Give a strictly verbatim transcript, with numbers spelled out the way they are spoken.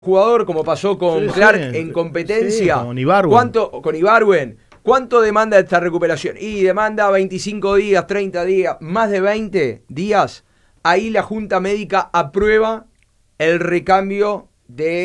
jugador, como pasó con Sí, Clark sí, en competencia, sí, con Ibarwen. ¿cuánto, con Ibarwen, ¿cuánto demanda esta recuperación? Y demanda veinticinco días, treinta días, más de veinte días. Ahí la Junta Médica aprueba el recambio de